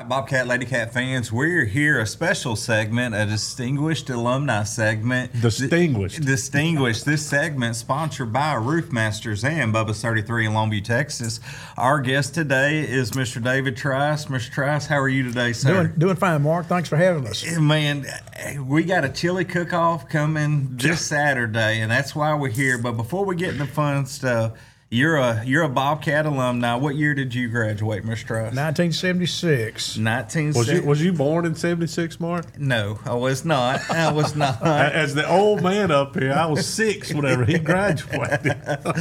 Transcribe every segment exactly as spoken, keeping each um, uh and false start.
right, Bobcat, Lady Cat fans, we're here, a special segment, a distinguished alumni segment. Distinguished. D- distinguished. This segment sponsored by Roofmasters and Bubba's thirty-three in Longview, Texas. Our guest today is Mister David Trice. Mister Trice, how are you today, sir? Doing, doing fine, Mark. Thanks for having us. Man, we got a chili cook-off coming this Saturday, and that's why we're here. But before we get into fun stuff, You're a you're a Bobcat alumni. What year did you graduate, Mister Trice? nineteen seventy-six. nineteen Was you was you born in seventy-six, Mark? No, I was not. I was not. As the old man up here, I was six whenever he graduated.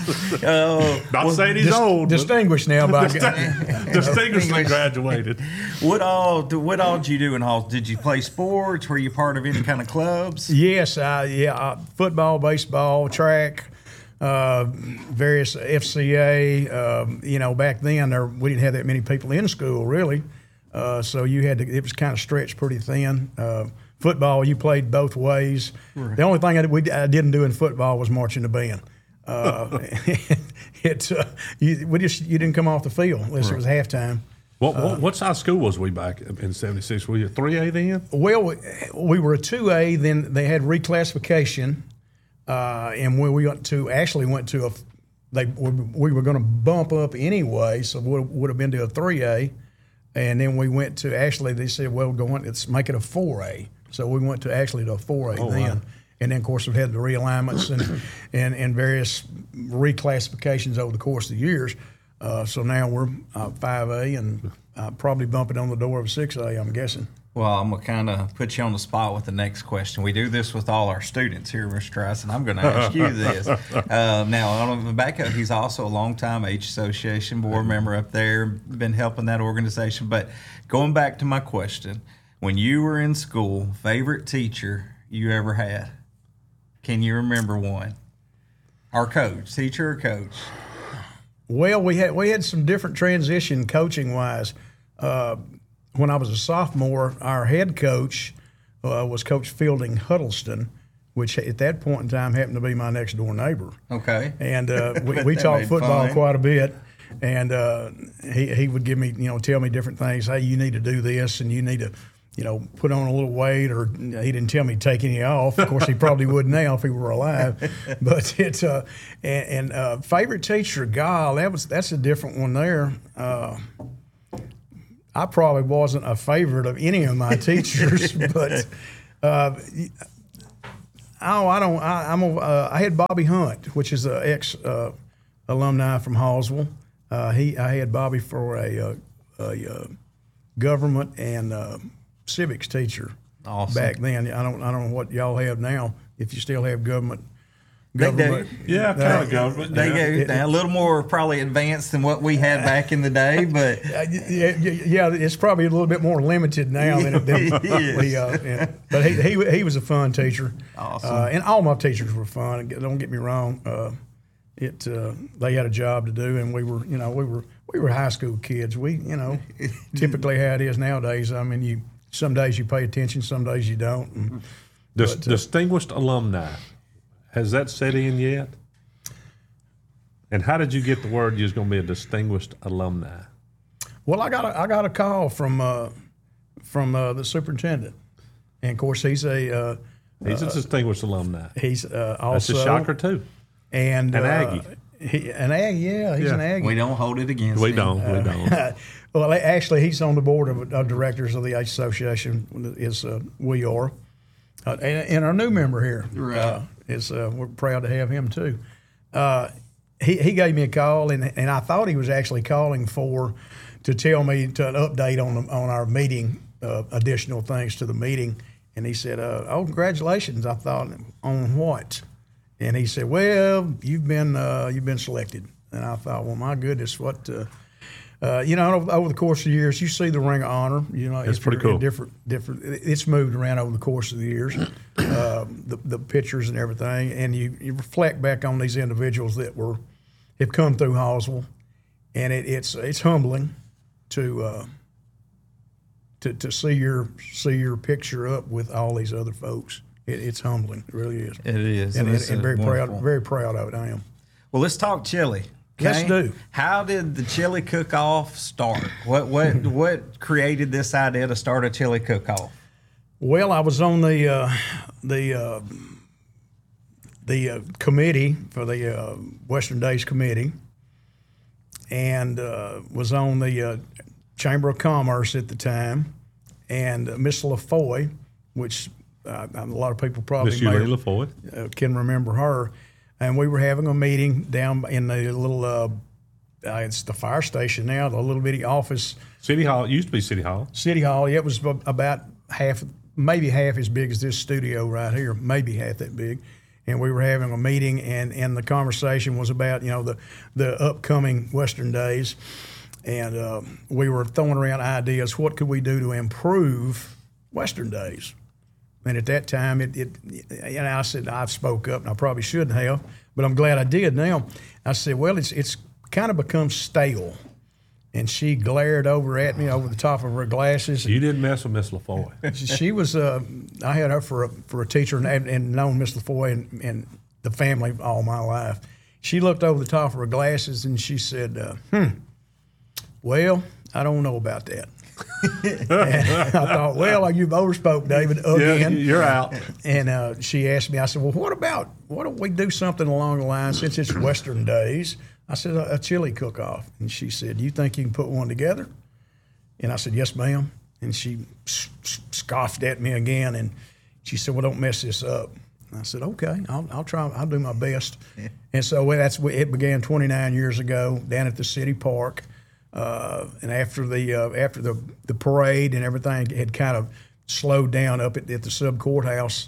Oh, Not well, saying he's Dis- old. but distinguished now by distinguished- distinguishedly graduated. what all what all did you do in Halls? Did you play sports? Were you part of any kind of clubs? Yes, uh, yeah, uh, football, baseball, track, uh, various F C A. Um, you know, back then there we didn't have that many people in school really, uh, so you had to. It was kind of stretched pretty thin. Uh, football, you played both ways. Right. The only thing I, we, I didn't do in football was marching the band. Uh, it uh, you, we just you didn't come off the field unless right. it was halftime. What, what what size school was we back in seventy-six? Were you a three A then? Well, we, we were a two A. Then they had reclassification, uh, and we, we went to actually went to a. They we were going to bump up anyway, so we would have been to a three A, and then we went to actually they said, well, go on, let's make it a four A. So we went to actually to a four A oh, then. Wow. And then, of course, we've had the realignments and, and, and various reclassifications over the course of the years. Uh, so now we're uh, five A and uh, probably bumping on the door of six A, I'm guessing. Well, I'm going to kind of put you on the spot with the next question. We do this with all our students here, Mister Trice, and I'm going to ask you this. Uh, now, on the back up, he's also a longtime H Association board member up there, been helping that organization. But going back to my question, when you were in school, favorite teacher you ever had? Can you remember one? Our coach, teacher or coach? Well, we had we had some different transition coaching wise. Uh, when I was a sophomore, our head coach uh, was Coach Fielding Huddleston, which at that point in time happened to be my next door neighbor. Okay. And uh, we, we talked football fun. quite a bit, and uh, he he would give me you know tell me different things. Hey, you need to do this, and you need to. You know, put on a little weight, or he didn't tell me to take any off. Of course, he probably would now if he were alive. But it's uh, and, and uh, favorite teacher, God, that was that's a different one there. Uh, I probably wasn't a favorite of any of my teachers, but uh, oh, I don't. I, I'm a, uh, I had Bobby Hunt, which is an ex uh, alumni from Hallsville. Uh, he I had Bobby for a, a, a, a government and uh, civics teacher awesome. back then. I don't I don't know what y'all have now. If you still have government, government, they yeah, kind uh, of government. They yeah. go it, a little more probably advanced than what we had back in the day, but uh, yeah, yeah, it's probably a little bit more limited now than it than we. Uh, yeah. But he, he he was a fun teacher. Awesome, uh, and all my teachers were fun. Don't get me wrong. Uh, it uh, they had a job to do, and we were you know we were we were high school kids. We you know typically how it is nowadays. I mean you. Some days you pay attention, some days you don't. And, Dis- but, uh, distinguished alumni, has that set in yet? And how did you get the word you was going to be a distinguished alumni? Well, I got a, I got a call from uh, from uh, the superintendent, and of course he's a uh, he's a uh, distinguished alumni. He's uh, also that's a shocker too, and an uh, Aggie. He, an Aggie, yeah, he's yeah. an Aggie. We don't hold it against we him. don't. We don't. Uh, well, actually, he's on the board of, of directors of the H Association. Is uh, we are, uh, and, and our new member here right. uh, is uh, we're proud to have him too. Uh, he he gave me a call, and and I thought he was actually calling for to tell me to an update on the, on our meeting, uh, additional things to the meeting. And he said, uh, "Oh, congratulations!" I thought, on what? And he said, "Well, you've been uh, you've been selected." And I thought, "Well, my goodness, what?" Uh, Uh, you know, over, over the course of the years, you see the Ring of Honor. You know, it's pretty cool. Different, different. It's moved around over the course of the years, uh, the the pictures and everything, and you, you reflect back on these individuals that were have come through Hallsville, and it, it's it's humbling to uh, to to see your see your picture up with all these other folks. It, it's humbling, it really is. It is, and, and, and, and very wonderful. proud, very proud of it. I am. Well, let's talk chili. Let's do. How did the chili cook-off start? What what what created this idea to start a chili cook-off? Well, I was on the uh, the uh, the uh, committee for the uh, Western Days Committee, and uh, was on the uh, Chamber of Commerce at the time, and uh, Miss LaFoy, which uh, a lot of people probably Miss may, Elaine LaFoy. uh, can remember her. And we were having a meeting down in the little, uh, uh, it's the fire station now, the little bitty office. City Hall. It used to be City Hall. City Hall, yeah, it was about half, maybe half as big as this studio right here, maybe half that big. And we were having a meeting, and, and the conversation was about, you know, the, the upcoming Western Days. And uh, we were throwing around ideas, what could we do to improve Western Days? And at that time, it, it, and I said, I spoke up, and I probably shouldn't have, but I'm glad I did now. I said, well, it's it's kind of become stale. And she glared over at me over the top of her glasses. You didn't mess with Miss LaFoy. She was, uh, I had her for a, for a teacher and, and known Miss LaFoy and, and the family all my life. She looked over the top of her glasses, and she said, uh, hmm, well, I don't know about that. And I thought, well, you've overspoke, David, again. Yeah, you're out. And uh, she asked me, I said, well, what about, why don't we do something along the line, since it's Western Days? I said, a, a chili cook-off. And she said, you think you can put one together? And I said, yes, ma'am. And she s- s- scoffed at me again, and she said, well, don't mess this up. And I said, okay, I'll, I'll try, I'll do my best. Yeah. And so well, that's it began twenty-nine years ago down at the city park. Uh, and after the uh, after the, the parade and everything had kind of slowed down up at, at the sub courthouse,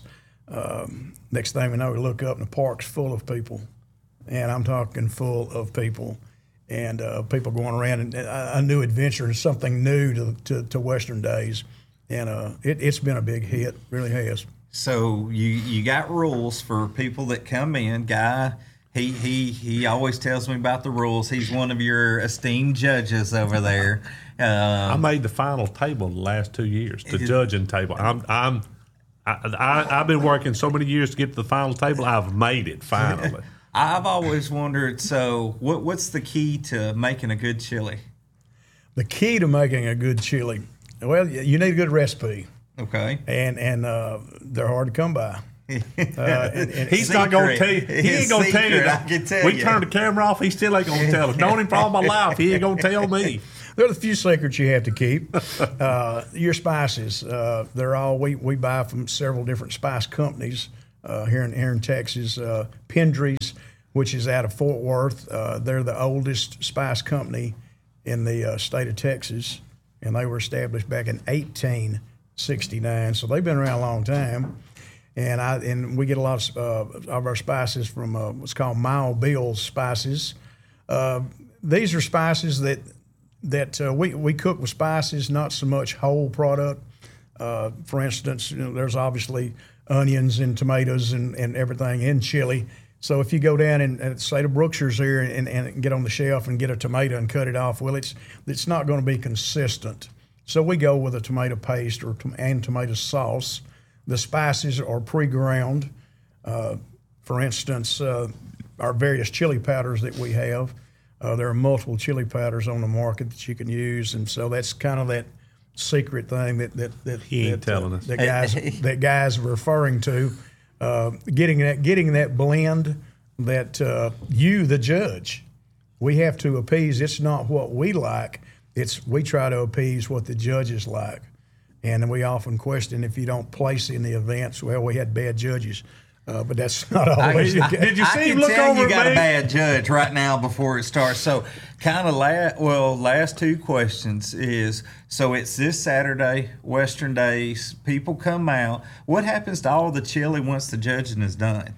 um, next thing we know, we look up and the park's full of people, and I'm talking full of people, and uh, people going around, and a, a new adventure and something new to, to, to Western Days, and uh, it, it's been a big hit, really has. So you you got rules for people that come in, Guy. He he he always tells me about the rules. He's one of your esteemed judges over there. Um, I made the final table the last two years, the judging table. I'm I'm I, I I've been working so many years to get to the final table. I've made it finally. I've always wondered. So what what's the key to making a good chili? The key to making a good chili, well, you need a good recipe. Okay. And and uh, they're hard to come by. Uh, and, and He's not going to tell you. He ain't going to tell you. I can tell we you. turn the camera off. He still ain't going to tell us. Known him for all my life. He ain't going to tell me. There are a few secrets you have to keep. Uh, your spices. Uh, they're all we, we buy from several different spice companies uh, here in here in Texas. Uh, Pendry's, which is out of Fort Worth. Uh, they're the oldest spice company in the uh, state of Texas, and they were established back in eighteen sixty-nine. So they've been around a long time. And I and we get a lot of, uh, of our spices from uh, what's called Mild Bill's spices. Uh, these are spices that that uh, we we cook with spices, not so much whole product. Uh, for instance, you know, there's obviously onions and tomatoes and, and everything in chili. So if you go down and, and say the Brookshire's here and, and get on the shelf and get a tomato and cut it off, well, it's it's not going to be consistent. So we go with a tomato paste or and tomato sauce. The spices are pre-ground. Uh, for instance, uh, our various chili powders that we have, uh, there are multiple chili powders on the market that you can use, and so that's kind of that secret thing that that that, He ain't that, telling uh, us. that guys that guys are referring to. Uh, getting that getting that blend that uh, you, the judge, we have to appease. It's not what we like. It's we try to appease what the judges like. And we often question if you don't place in the events. Well, we had bad judges, uh, but that's not always. I, I, Did you see I him can look tell over you at got me? a bad judge right now before it starts. So, kind of la- well, last two questions is so it's this Saturday, Western Days. People come out. What happens to all the chili once the judging is done?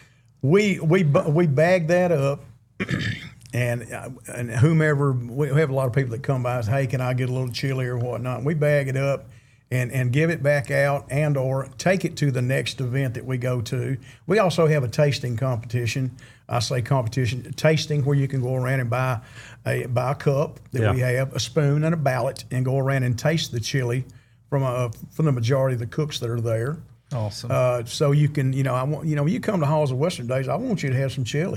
We we we bag that up. And and whomever, we have a lot of people that come by and say, hey, can I get a little chili or whatnot? We bag it up and, and give it back out and or take it to the next event that we go to. We also have a tasting competition. I say competition, tasting, where you can go around and buy a, buy a cup that Yeah. we have, a spoon and a ballot, and go around and taste the chili from a, from the majority of the cooks that are there. Awesome. Uh, so you can, you know, I want, you know, when you come to Halls of Western Days, I want you to have some chili.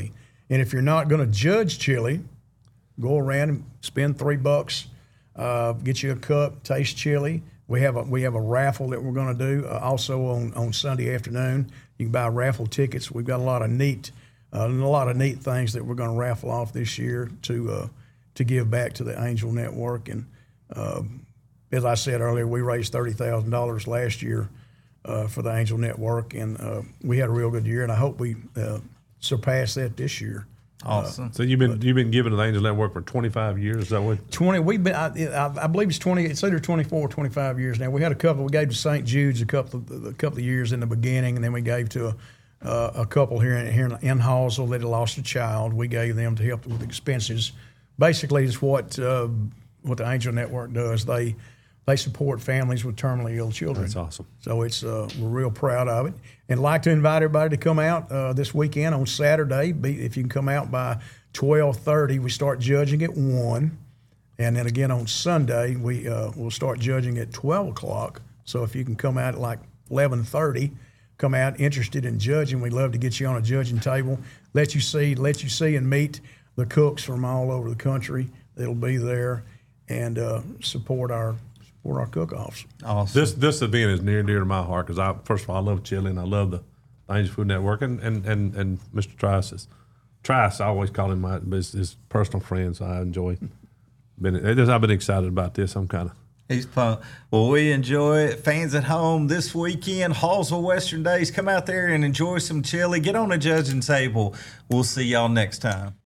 And if you're not going to judge chili, go around and spend three bucks, uh, get you a cup, taste chili. We have a we have a raffle that we're going to do uh, also on, on Sunday afternoon. You can buy raffle tickets. We've got a lot of neat uh, a lot of neat things that we're going to raffle off this year to uh, to give back to the Angel Network. And uh, as I said earlier, we raised thirty thousand dollars last year uh, for the Angel Network, and uh, we had a real good year. And I hope we uh, surpass that this year. Awesome. Uh, so you've been you've been giving to the Angel Network for twenty-five years. Is that what? twenty. We've been. I, I, I believe it's twenty. It's either twenty-four or twenty-five years now. We had a couple. We gave to Saint Jude's a couple of, a couple of years in the beginning, and then we gave to a, uh, a couple here in here in Hallsville that had lost a child. We gave them to help with expenses. Basically, it's what uh, what the Angel Network does. They they support families with terminally ill children. That's awesome. So it's uh, we're real proud of it, and like to invite everybody to come out uh, this weekend on Saturday. Be, if you can come out by twelve thirty, we start judging at one, and then again on Sunday we uh, will start judging at twelve o'clock. So if you can come out at like eleven thirty, come out interested in judging, we'd love to get you on a judging table. Let you see, let you see and meet the cooks from all over the country that'll be there, and uh, support our. For our cook-offs. Awesome. This this event is near and dear to my heart because I first of all I love chili and I love the Angel Food Network and and and, and Mister Trice is Trice. I always call him my his, his personal friend, so I enjoy. Been I've been excited about this. I'm kind of. He's fun. Well, we enjoy it. Fans at home this weekend, Hallsville Western Days. Come out there and enjoy some chili. Get on a judging table. We'll see y'all next time.